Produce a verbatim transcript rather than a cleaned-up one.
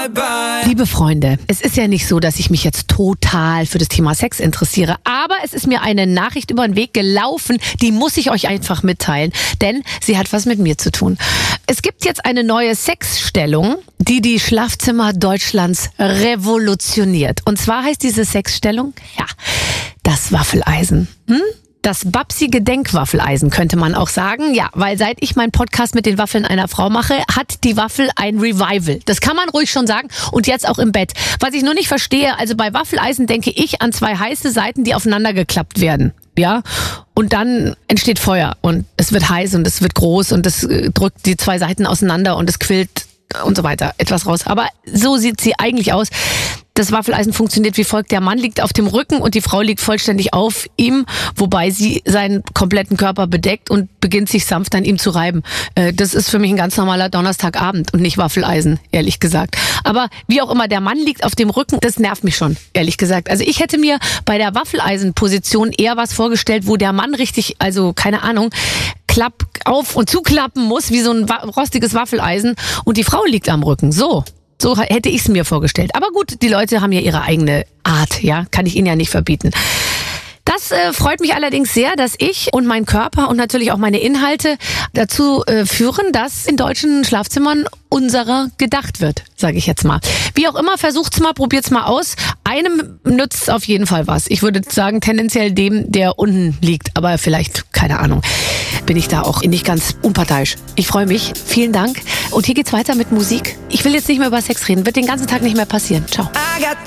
bye bye. Liebe Freunde, es ist ja nicht so, dass ich mich jetzt total für das Thema Sex interessiere, aber es ist mir eine Nachricht über den Weg gelaufen, die muss ich euch einfach mitteilen, denn sie hat was mit mir zu tun. Es gibt jetzt eine neue Sexstellung, die die Schlafzimmer Deutschlands revolutioniert. Und zwar heißt diese Sexstellung, ja, das Waffeleisen. Hm? Das Babsi-Gedenkwaffeleisen könnte man auch sagen. Ja, weil seit ich meinen Podcast mit den Waffeln einer Frau mache, hat die Waffel ein Revival. Das kann man ruhig schon sagen. Und jetzt auch im Bett. Was ich nur nicht verstehe, also bei Waffeleisen denke ich an zwei heiße Seiten, die aufeinander geklappt werden. Ja, und dann entsteht Feuer und es wird heiß und es wird groß und es drückt die zwei Seiten auseinander und es quillt und so weiter etwas raus. Aber so sieht sie eigentlich aus. Das Waffeleisen funktioniert wie folgt. Der Mann liegt auf dem Rücken und die Frau liegt vollständig auf ihm, wobei sie seinen kompletten Körper bedeckt und beginnt sich sanft an ihm zu reiben. Das ist für mich ein ganz normaler Donnerstagabend und nicht Waffeleisen, ehrlich gesagt. Aber wie auch immer, der Mann liegt auf dem Rücken, das nervt mich schon, ehrlich gesagt. Also ich hätte mir bei der Waffeleisen-Position eher was vorgestellt, wo der Mann richtig, also keine Ahnung, klapp auf und zuklappen muss, wie so ein rostiges Waffeleisen und die Frau liegt am Rücken. So. So hätte ich es mir vorgestellt. Aber gut, die Leute haben ja ihre eigene Art, ja, kann ich ihnen ja nicht verbieten. Das äh, freut mich allerdings sehr, dass ich und mein Körper und natürlich auch meine Inhalte dazu äh, führen, dass in deutschen Schlafzimmern unserer gedacht wird, sage ich jetzt mal. Wie auch immer, versucht's mal, probiert's mal aus. Einem nützt auf jeden Fall was. Ich würde sagen, tendenziell dem, der unten liegt. Aber vielleicht, keine Ahnung, bin ich da auch nicht ganz unparteiisch. Ich freue mich. Vielen Dank. Und hier geht's weiter mit Musik. Ich will jetzt nicht mehr über Sex reden. Wird den ganzen Tag nicht mehr passieren. Ciao.